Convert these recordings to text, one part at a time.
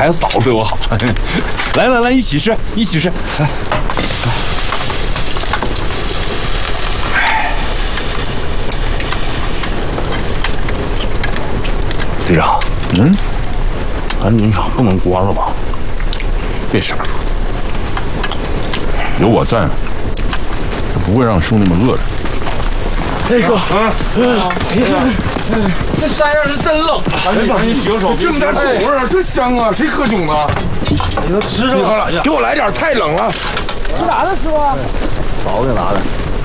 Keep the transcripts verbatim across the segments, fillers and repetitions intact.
还有嫂子对我好。来来来，一起吃，一起吃。来。队长，嗯，咱农场不能关了吧？别傻，有我在，不会让兄弟们饿着。 哎哥， 啊，这山上是真冷，赶紧赶紧洗个手。 这么点酒味儿，这香啊！谁喝酒呢？ 你都吃上你喝两下，给我来点，太冷了。 吃啥呢，师傅？ 嫂子给拿的。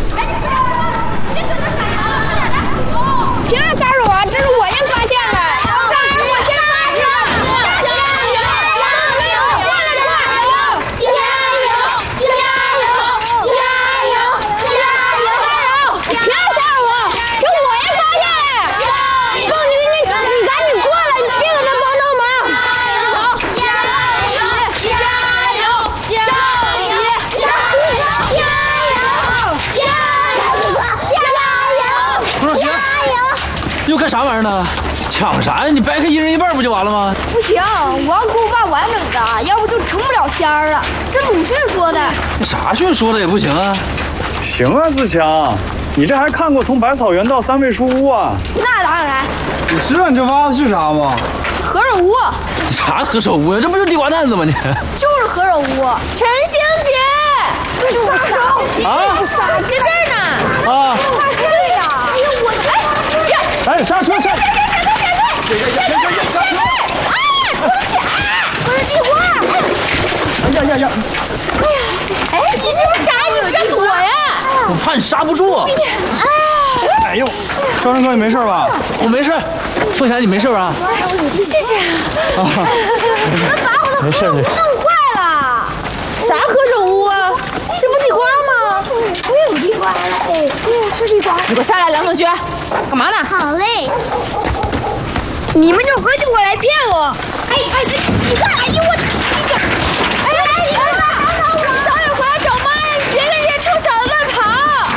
凭啥撒手啊？这是我先发现的。我先发现的。加油！加油！加油！加油！加油！加油！加油！凭啥撒手啊？这我先发现的。凤菊，你你赶紧过来，你别搁那帮倒忙。加油！加油！加油！加油！加油！加油！ 不是行。又干啥玩意儿呢？抢啥呀？你掰开一人一半不就完了吗？ 不行，我要给我爸完整的，要不就成不了仙儿了。这鲁迅说的。 啥训说的也不行啊。 行啊，自强，你这还看过从百草园到三味书屋啊？ 那当然。 你知道你这挖的是啥吗？ 何首乌。 啥何首乌呀？这不就是地瓜蛋子吗你？ 就是何首乌。陈星杰，就撒啊， 撒在这儿呢。 啊。 对呀。哎呀我哎呀。 哎，刹车刹车！ 闪退闪退闪退！闪退闪退！哎，不是不是地瓜！ 哎呀呀呀！ 哎呀，哎，你是不是傻？你别躲呀！ 我怕你刹不住。 哎， 哎呦，招生哥你没事吧？ 我没事。凤霞你没事啊？ 谢谢。啊，那把我的何首乌弄坏了。啥何首乌啊？这不地瓜吗？我有地瓜了，哎，对，是地瓜。 你给我下来，梁同学，干嘛呢？ 好嘞。你们就合起伙来骗我！哎哎，你看，哎呦我，你这，哎哎，你们早点回来找妈呀！你别跟这些臭小子乱跑！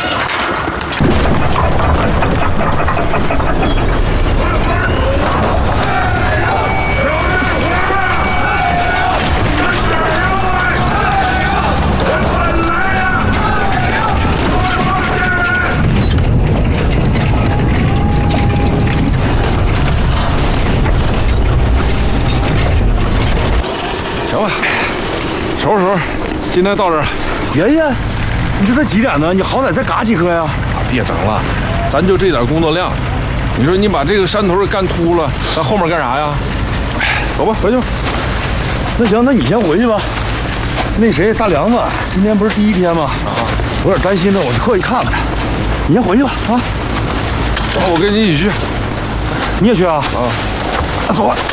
行吧，收拾收拾，今天到这儿。 圆圆，你这才几点呢？你好歹再嘎几颗呀！ 别整了，咱就这点工作量。你说你把这个山头给干秃了，咱后面干啥呀？走吧，回去吧。 那行，那你先回去吧。那谁，大梁子，今天不是第一天吗？啊，我有点担心呢，我就过去看看他。你先回去吧，啊。 那我跟你一起去。 你也去啊？ 啊， 走吧。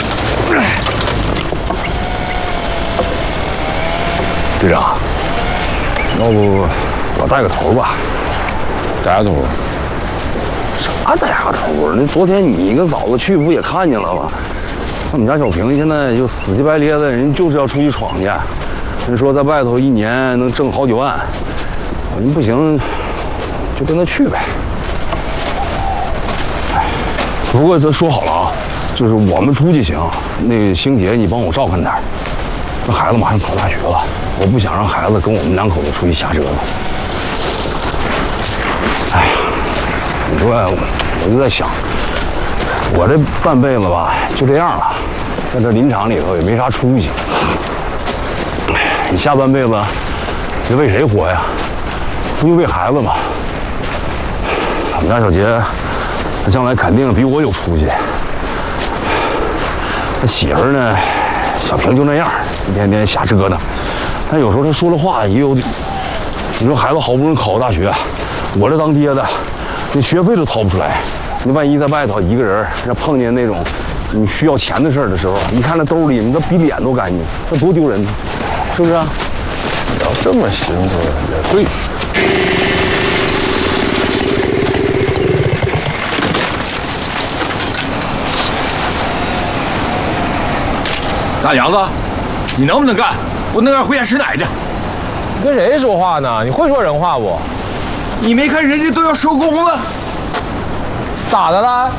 队长，要不我带个头吧？ 带个头？ 啥带个头？那昨天你跟嫂子去不也看见了吗？我们家小平现在就死乞白咧的，人就是要出去闯去。人说在外头一年能挣好几万，人不行就跟他去呗。哎，不过咱说好了啊，就是我们出去行，那个星杰你帮我照看点。那孩子马上考大学了，我不想让孩子跟我们两口子出去瞎折腾。哎呀，你说我就在想，我这半辈子吧就这样了，在这林场里头也没啥出息。你下半辈子你为谁活呀？不就为孩子吗？我们家小杰，他将来肯定比我有出息。他媳妇儿呢，小平就那样，一天天瞎折腾。但有时候他说的话也有，你说孩子好不容易考个大学，我这当爹的，那学费都掏不出来。你万一在外头一个人，要碰见那种你需要钱的事儿的时候，一看那兜里，你这比脸都干净，那多丢人呢，是不是啊？ 你要这么寻思也对。大杨子，你能不能干？我能干回家吃奶去。 你跟谁说话呢？你会说人话不？ 你没看人家都要收工了， 咋的了？